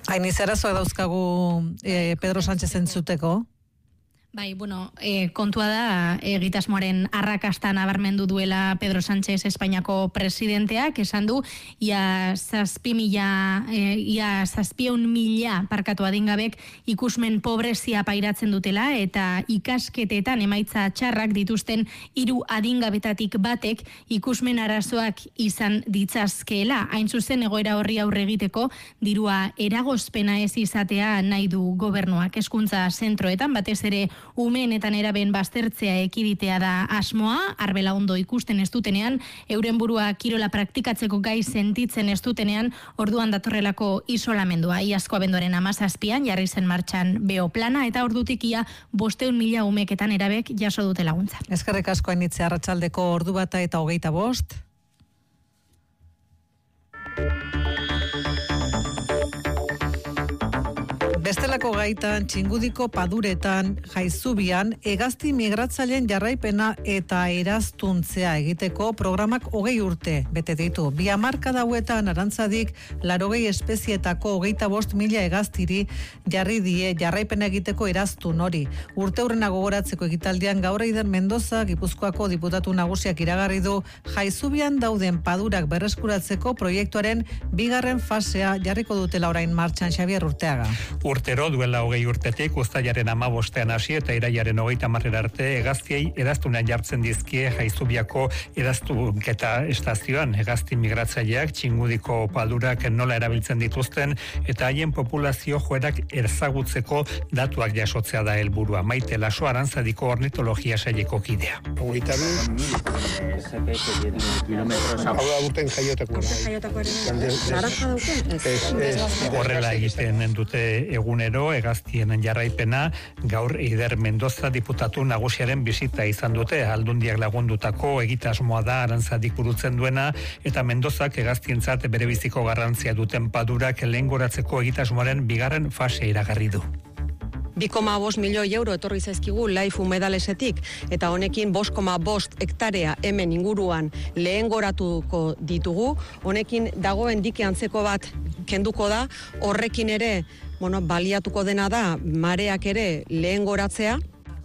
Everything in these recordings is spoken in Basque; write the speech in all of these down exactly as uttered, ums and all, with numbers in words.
Hain izarazoa dauzkagu eh, Pedro Sánchez entzuteko? Bai, bueno, e, kontua da egitasmoaren arrakasta nabarmendu duela Pedro Sánchez Espainiako presidenteak, esan du ia zazpi mila, e, ia zazpiehun mila parkatu adingabek ikusmen pobrezia pairatzen dutela eta ikasketetan emaitza txarrak dituzten hiru adingabetatik batek ikusmen arazoak izan ditzazkeela. Hain zuzen egoera horri aurre egiteko dirua eragozpena ez izatea nahi du gobernuak. Hezkuntza zentroetan batez ere umeen eta neraben baztertzea ekiditea da asmoa, arbela ondo ikusten ez dutenean, euren burua kirola praktikatzeko gai sentitzen ez dutenean, orduan datorrelako isolamendua. Iazko abenduaren hamazazpian jarri zen martxan beo plana eta ordutik ia bosteun mila umeketan erabek jaso dute laguntza. Eskerrik asko Ainitze, arratsaldeko ordu bata eta hogeita bost. Bestelako gaitan, Txingudiko paduretan, Jaizubian, hegazti migratzaileen jarraipena eta eraztuntzea egiteko programak hogei urte bete ditu. Bi hamarkada hauetan Arantzadik larogei espezietako hogeita bost mila hegaztiri jarri die jarraipena egiteko eraztun hori. Urte hurrena gogoratzeko ekitaldian gaur Eider Mendoza, Gipuzkoako diputatu nagusiak iragarri du Jaizubian dauden padurak berreskuratzeko proiektuaren bigarren fasea jarriko dutela orain martxan. Xabier Urteaga. Urtero duela hogei urtetik uztailaren hamabostean hasi eta irailaren hogeita hamarrera arte hegaztiei eraztunean jartzen dizkie Jaizubiako eraztunketa estazioan. Hegazti migratzaileak Txingudiko padurak nola erabiltzen dituzten eta haien populazio joerak erzagutzeko datuak jasotzea da helburua. Maite Laso, Arantzadiko ornitologia saileko kidea. Hogeita bi hau da urten jaiotako. Horrela egiten dute egunero hegaztien jarraipena. Gaur Eider Mendoza diputatu nagusiaren bisita izan dute. Aldundiak lagundutako egitasmoa da Arantzadik burutzen duena eta Mendozak hegaztientzat berebiziko garrantzia duten padurak lehengoratzeko egitasmoaren bigarren fase iragarri du. bi koma bost milioi euro etorri zaizkigu Life Humedalesetik eta honekin bost koma bost hektarea hemen inguruan lehengoratuko ditugu. Honekin dagoen dike antzeko bat kenduko da, horrekin ere bueno, baliatuko dena da mareak ere lehengoratzea.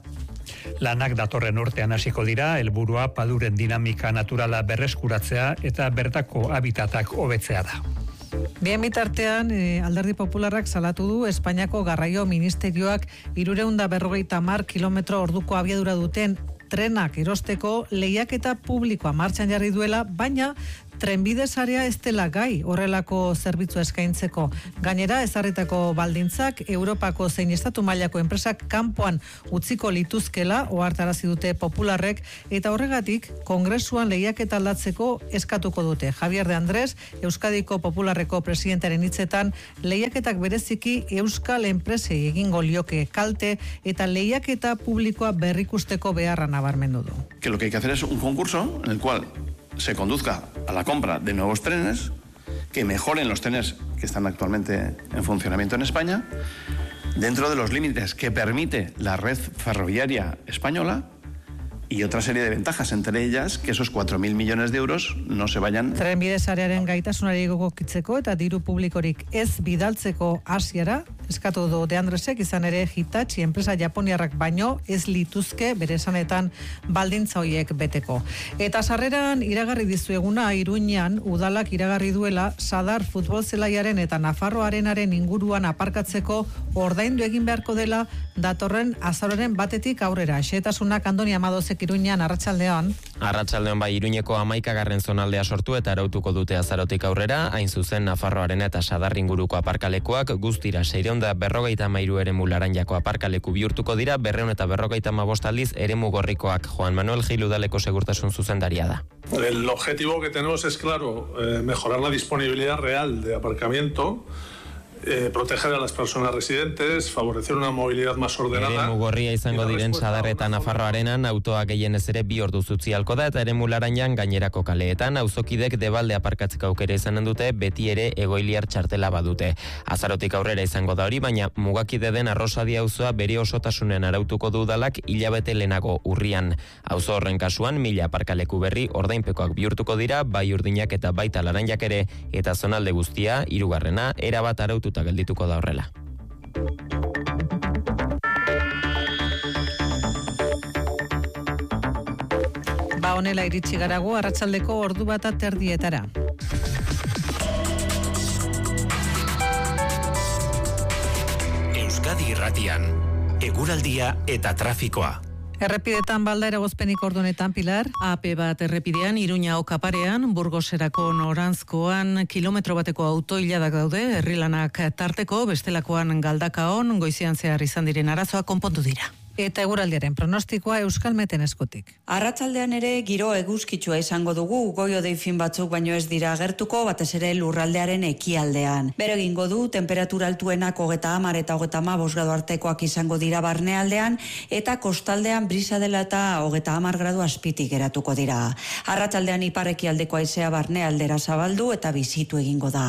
Lanak datorren urtean hasiko dira, helburua paduren dinamika naturala berreskuratzea eta bertako habitatak hobetzea da. Bien bitartean, eh, Alderdi Popularrak salatu du Espainiako Garraio Ministerioak hirurehun eta berrogeita hamar kilometro orduko abiadura duten trenak erosteko lehiaketa publikoa martxan jarri duela, baina trenbide sarea ez dela gai horrelako zerbitzu eskaintzeko. Gainera, ezarritako baldintzak Europako zein estatu mailako enpresak kanpoan utziko lituzkela ohartarazi dute Popularrek eta horregatik Kongresuan lehiaketa aldatzeko eskatuko dute. Javier de Andrés, Euskadiko Popularreko presidentearen hitzetan, lehiaketak bereziki euskal enpresei egingo lioke kalte eta lehiaketa publikoa berrikusteko beharra nabarmendu du. Que lo que hay que hacer es un concurso en el cual se conduzca a la compra de nuevos trenes, que mejoren los trenes que están actualmente en funcionamiento en España, dentro de los límites que permite la red ferroviaria española, y otra serie de ventajas, entre ellas que esos cuatro mil millones de euros no se vayan... Trenbide sarearen gaitasunari egokitzeko eta diru publikorik ez bidaltzeko hasiera eskatu du De Andresek, izan ere Hitachi enpresa japoniarrak baino ez lituzke bere esanetan baldintza horiek beteko. Eta sarreran iragarri dizueguna Iruñean udalak iragarri duela Sadar futbol zelaiaren eta Nafarro Arenaren inguruan aparkatzeko ordaindu egin beharko dela datorren azaroren batetik aurrera. Xehetasunak Andoni Amadozek Iruñean, arratsaldean. Arratsaldean bai, Iruñeko hamaikagarren zonaldea sortu eta arautuko dute azarotik aurrera, hain zuzen Nafarroaren eta Sadar inguruko aparkalekuak guztira seiehun eta berrogeita hamairu eremu Laranjako aparkaleku bihurtuko dira, berrehun eta berrogeita hamabost aldiz eremu Gorrikoak. Juan Manuel Gil udaleko segurtasun zuzendaria da. El objetivo que tenemos es claro, eh, mejorar la disponibilidad real de aparcamiento, Eh, proteger a las personas residentes, favorecer una movilidad más ordenada. Eremu Gorria izango diren Sadar eta Nafarro Arenan autoa gehienez ere bi orduz utzi halko da eta eremu Laranjan gainerako kaleetan auzokidek debalde aparkatzeko aukera izanen dute, beti ere egoiliar txartela badute. Azarotik aurrera izango da hori, baina mugakide den Arrosadi auzoa bere osotasunen arautuko du udalak hilabete lehenago urrian. Auzo horren kasuan mila aparkaleku berri ordainpekoak bihurtuko dira, bai Urdinak eta baita Laranjak ere, eta zonalde guztia hirugarrena erabat arautu zabaldatuta geldituko da horrela. Ba honela iritsi garago arratsaldeko ordu bat terdietara. Euskadi Irratian, eguraldia eta trafikoa. Errepidetan balda eragozpenik ordunetan, Pilar? A P bat errepidean, Iruña okaparean, Burgoserako norantzkoan kilometro bateko autoiladak daude, herrilanak tarteko, bestelakoan galdakaon, goizean zehar izan diren arazoa konpondu dira. Eta eguraldiaren pronostikoa Euskalmeten eskutik. Arratsaldean ere giro eguzkitsua izango dugu, goio deifin batzuk baino ez dira agertuko, batez ere lurraldearen ekialdean. Bero egingo du, temperatura altuenak hogeta hamar eta hogeta hamabost gradu artekoak izango dira barnealdean, eta kostaldean brisa dela eta hogeta hamar gradu azpitik geratuko dira. Arratsaldean ipar-ekialdeko haizea barnealdera zabaldu eta bizitu egingo da.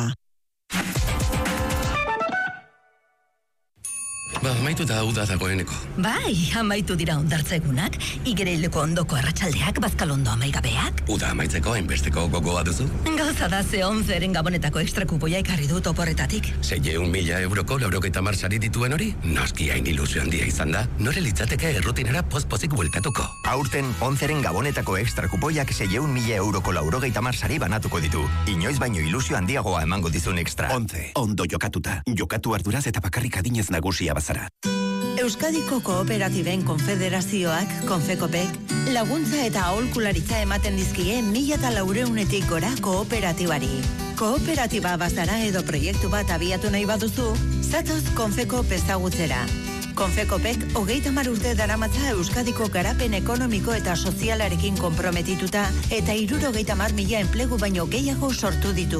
Ba, amaitu da hau da dagoeneko. Bai, amaitu dira ondartzegunak, igereileko ondoko arratsaldeak, bazkalondo amaigabeak. Uda amaitzeko hainbesteko gogoa duzu? Gauza da ze onzeren gabonetako ekstrakupoia ekarri dut oporretatik. Seieun mila euroko laurogeita hamar sari dituen hori? Noski hain ilusio handia izan da, nore litzateke errutinera pozpozik bueltatuko. Aurten onzeren gabonetako ekstrakupoiak seieun mila euroko laurogeita hamar sari banatuko ditu. Inoiz baino ilusio handiagoa emango dizun ekstra. Onze, ondo jokatuta. Jokatu arduraz eta bakarrik adinez nagusia bazara. Euskadiko Kooperatiben Konfederazioak, Konfekopek, laguntza eta aholkularitza ematen dizkie mila eta laureunetik gora kooperatibari. Kooperatiba bazara edo proiektu bat abiatu nahi baduzu, zatoz Konfekop ezagutzera. Konfekopek hogeita hamar urte daramatza Euskadiko garapen ekonomiko eta sozialarekin konprometituta eta hirurogeita hamar mila enplegu baino gehiago sortu ditu.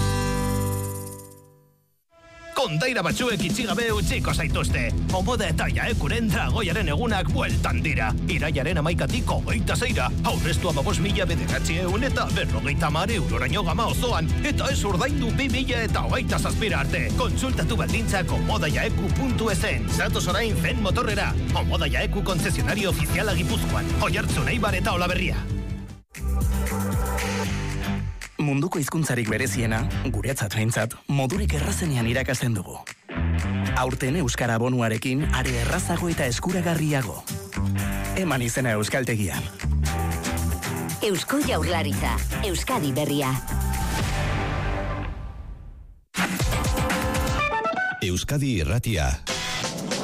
Kondaira batzuek itxigabe utziko zaituzte. Omoda eta jaekuren dragoiaren egunak bueltan dira. Iraiaren amaikatik hogeita zeira. Aurreztu amabos mila bederatzi eun eta berrogeita hamar euroraino gama osoan. Eta ez urdaindu bi mila eta hogeita zazpira arte. Kontsultatu baldintzak omodajaeku puntu esen. Zatoz orain zen motorrera. Omoda Jaeku konzesionario ofiziala Gipuzkoan. Oiartzun, Eibar eta Olaberria. Munduko hizkuntzarik bereziena, guretzat behintzat, modurik errazenean irakasten dugu. Aurten Euskara bonuarekin, are errazago eta eskuragarriago. Eman izena Euskaltegian. Eusko Jaurlaritza, Euskadi berria. Euskadi Irratia.